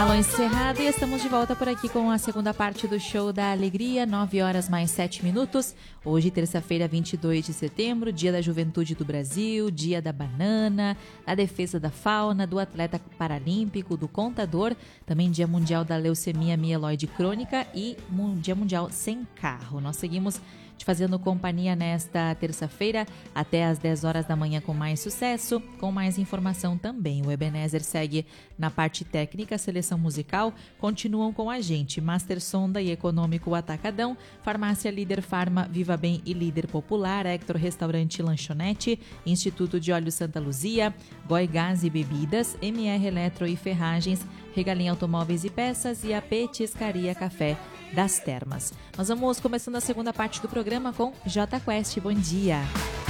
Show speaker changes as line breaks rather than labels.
Alô, encerrado, e estamos de volta por aqui com a segunda parte do Show da Alegria, 9 horas mais 7 minutos. Hoje, terça-feira, 22 de setembro, Dia da Juventude do Brasil, Dia da Banana, da Defesa da Fauna, do Atleta Paralímpico, do Contador, também Dia Mundial da Leucemia Mieloide Crônica e Dia Mundial Sem Carro. Nós seguimos te fazendo companhia nesta terça-feira até às 10 horas da manhã com mais sucesso, com mais informação também. O Ebenezer segue na parte técnica, seleção musical, continuam com a gente Master Sonda e Econômico Atacadão, Farmácia Líder Farma, Viva Bem e Líder Popular, Hector Restaurante e Lanchonete, Instituto de Óleo Santa Luzia, Goi Gás e Bebidas, MR Eletro e Ferragens, Regalinha Automóveis e Peças e a Petiscaria Café das Termas. Nós vamos começando a segunda parte do programa com J Quest. Bom dia!